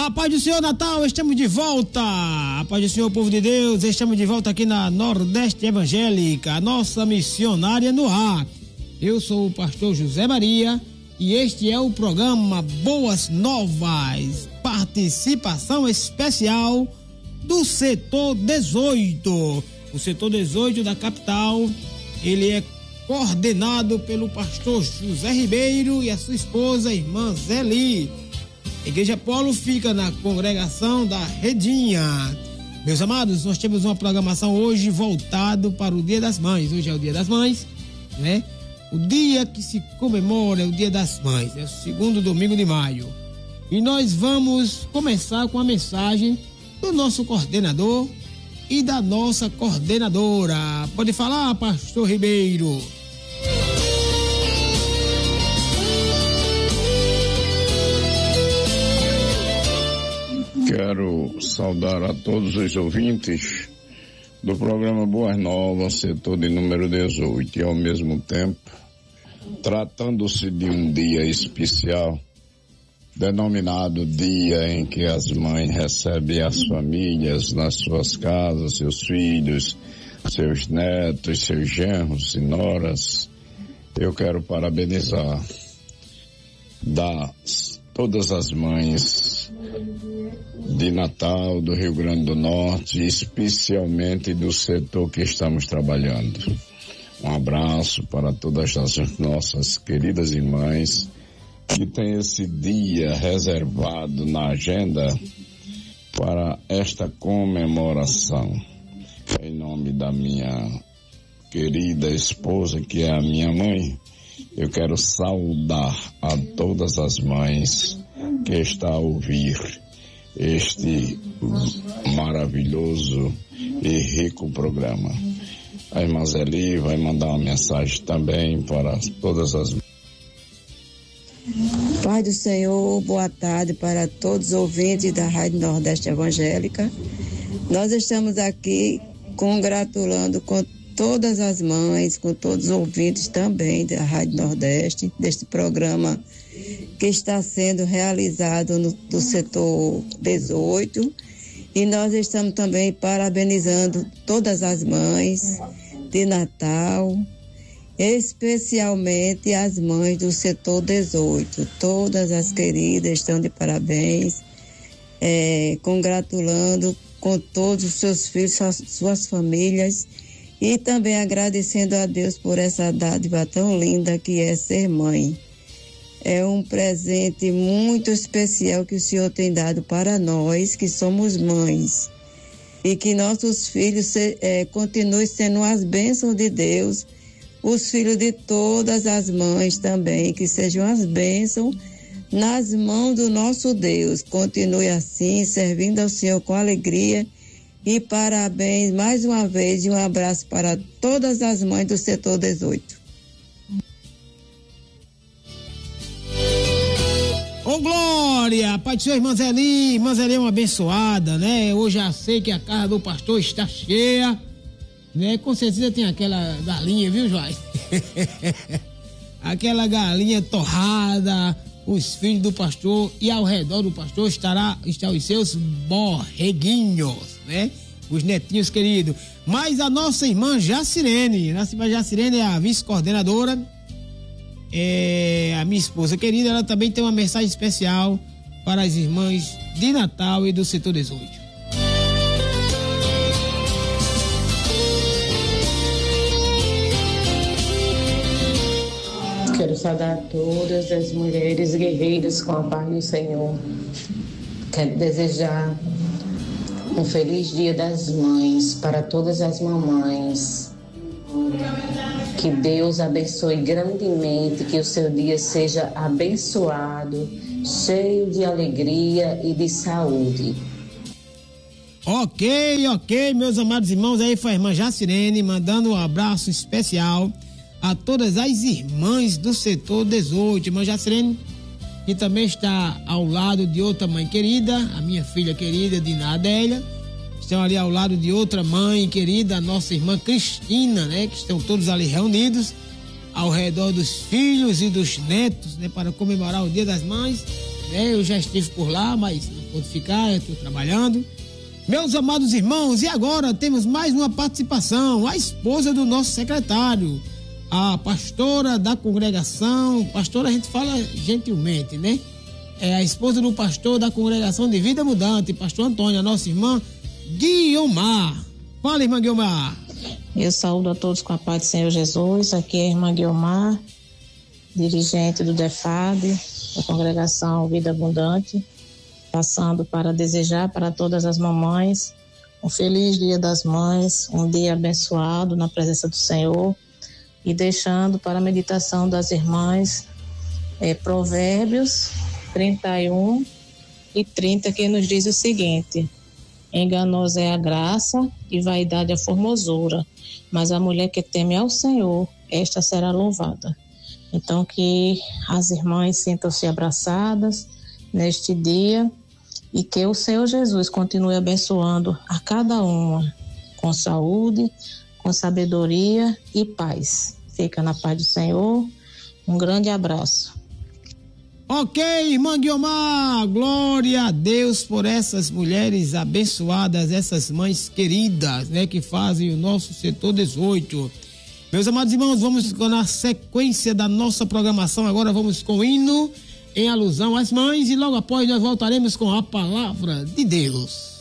A paz do Senhor, Natal, estamos de volta. A paz do Senhor, povo de Deus, estamos de volta aqui na Nordeste Evangélica, a nossa missionária no ar. Eu sou o pastor José Maria e este é o programa Boas Novas, participação especial do setor 18. O setor 18 da capital, ele é coordenado pelo pastor José Ribeiro e a sua esposa, irmã Zeli. A Igreja Polo fica na congregação da Redinha. Meus amados, nós temos uma programação hoje voltado para o Dia das Mães. Hoje é o Dia das Mães, né? O dia que se comemora é o Dia das Mães, é o segundo domingo de maio. E nós vamos começar com a mensagem do nosso coordenador e da nossa coordenadora. Pode falar, pastor Ribeiro. Quero saudar a todos os ouvintes do programa Boas Novas, setor de número 18, e ao mesmo tempo, tratando-se de um dia especial, denominado dia em que as mães recebem as famílias nas suas casas, seus filhos, seus netos, seus genros e noras, eu quero parabenizar todas as mães de Natal, do Rio Grande do Norte, especialmente do setor que estamos trabalhando. Um abraço para todas as nossas queridas irmãs que têm esse dia reservado na agenda para esta comemoração. Em nome da minha querida esposa, que é a minha mãe, eu quero saudar a todas as mães que estão a ouvir este maravilhoso e rico programa. A irmã Zeli vai mandar uma mensagem também para todas as... Pai do Senhor, boa tarde para todos os ouvintes da Rádio Nordeste Evangélica. Nós estamos aqui congratulando com todas as mães, com todos os ouvintes também da Rádio Nordeste, deste programa que está sendo realizado do setor 18. E nós estamos também parabenizando todas as mães de Natal, especialmente as mães do setor 18. Todas as queridas estão de parabéns, congratulando com todos os seus filhos, suas famílias, e também agradecendo a Deus por essa dádiva tão linda que é ser mãe. É um presente muito especial que o Senhor tem dado para nós, que somos mães. E que nossos filhos continuem sendo as bênçãos de Deus, os filhos de todas as mães também, que sejam as bênçãos nas mãos do nosso Deus. Continue assim, servindo ao Senhor com alegria. E parabéns mais uma vez e um abraço para todas as mães do setor 18. Ô Glória, pai do seu irmã Zeli é uma abençoada, né? Eu já sei que a casa do pastor está cheia, né? Com certeza tem aquela galinha, viu, Joás? Aquela galinha torrada, os filhos do pastor, e ao redor do pastor estão os seus borreguinhos, né? Os netinhos queridos. Mas a nossa irmã Jacirene é a vice-coordenadora, a minha esposa querida, ela também tem uma mensagem especial para as irmãs de Natal e do setor 18. Quero saudar todas as mulheres guerreiras com a paz do Senhor. Quero desejar um feliz Dia das Mães para todas as mamães. Que Deus abençoe grandemente, que o seu dia seja abençoado, cheio de alegria e de saúde. Ok, meus amados irmãos, aí foi a irmã Jacirene mandando um abraço especial a todas as irmãs do setor 18. Irmã Jacirene, que também está ao lado de outra mãe querida, a minha filha querida, Dina Adélia. Estão ali ao lado de outra mãe querida, a nossa irmã Cristina, né? Que estão todos ali reunidos ao redor dos filhos e dos netos, né? Para comemorar o Dia das Mães. né? Eu já estive por lá, mas não pude ficar, eu estou trabalhando. Meus amados irmãos, e agora temos mais uma participação, a esposa do nosso secretário, a pastora da congregação, pastora a gente fala gentilmente, né? É a esposa do pastor da congregação de Vida Mudante, pastor Antônio, a nossa irmã Guiomar. Fala, irmã Guiomar. Eu saúdo a todos com a paz do Senhor Jesus. Aqui é a irmã Guiomar, dirigente do DEFAD, da congregação Vida Abundante, passando para desejar para todas as mamães um feliz Dia das Mães, um dia abençoado na presença do Senhor, e deixando para a meditação das irmãs Provérbios 31 e 30, que nos diz o seguinte: enganosa é a graça e vaidade a formosura, mas a mulher que teme ao Senhor, esta será louvada. Então, que as irmãs sintam-se abraçadas neste dia e que o Senhor Jesus continue abençoando a cada uma com saúde, com sabedoria e paz. Fica na paz do Senhor. Um grande abraço. Ok, irmã Guiomar, glória a Deus por essas mulheres abençoadas, essas mães queridas, né, que fazem o nosso setor 18. Meus amados irmãos, vamos na sequência da nossa programação, agora vamos com o hino em alusão às mães e logo após nós voltaremos com a palavra de Deus.